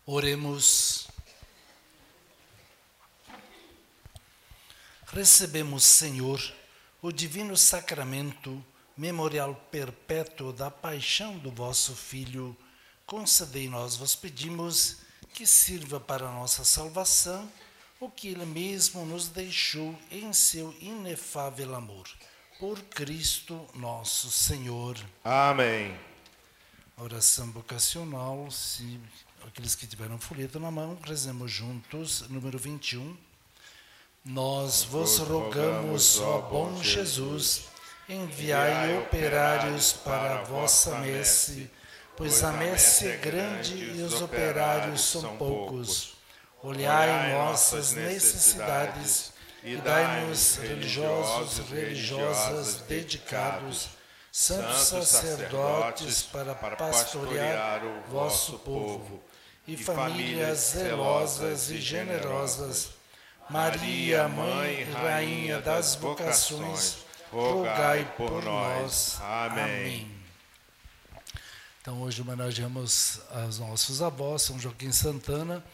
Oremos. Recebemos, Senhor, o divino sacramento, memorial perpétuo da paixão do vosso Filho. Concedei-nós, vos pedimos, que sirva para a nossa salvação o que Ele mesmo nos deixou em seu inefável amor. Por Cristo nosso Senhor. Amém. A oração vocacional, se aqueles que tiveram folheto na mão, rezemos juntos, número 21. Nós vos rogamos, ó bom Jesus, enviai operários para a vossa messe, pois a messe é grande e os operários são poucos. Olhai nossas necessidades e dai-nos religiosos e religiosas dedicados, santos sacerdotes para pastorear o vosso povo, e famílias zelosas e generosas. Maria, Mãe e Rainha das vocações, rogai por nós. Amém. Então hoje homenageamos aos nossos avós, São Joaquim Santana,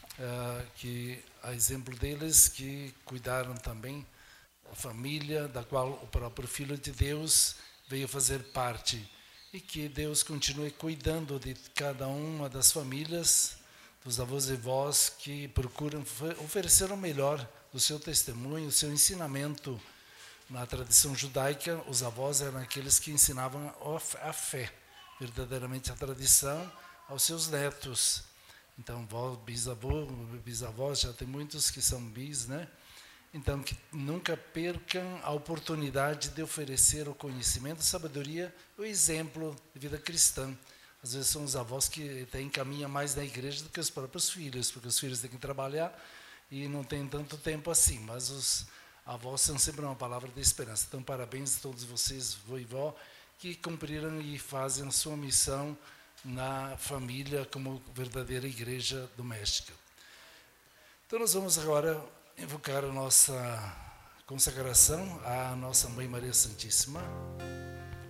que a exemplo deles, que cuidaram também da família, da qual o próprio Filho de Deus veio fazer parte, e que Deus continue cuidando de cada uma das famílias, dos avós e avós que procuram oferecer o melhor do seu testemunho, o seu ensinamento. Na tradição judaica, os avós eram aqueles que ensinavam a fé, verdadeiramente a tradição, aos seus netos. Então, bisavós, já tem muitos que são bis, né? Então, que nunca percam a oportunidade de oferecer o conhecimento, a sabedoria, o exemplo de vida cristã. Às vezes são os avós que até encaminham mais na igreja do que os próprios filhos, porque os filhos têm que trabalhar e não tem tanto tempo assim, mas os avós são sempre uma palavra de esperança. Então, parabéns a todos vocês, vô e vó, que cumpriram e fazem a sua missão na família como verdadeira igreja doméstica. Então, nós vamos agora invocar a nossa consagração à nossa Mãe Maria Santíssima.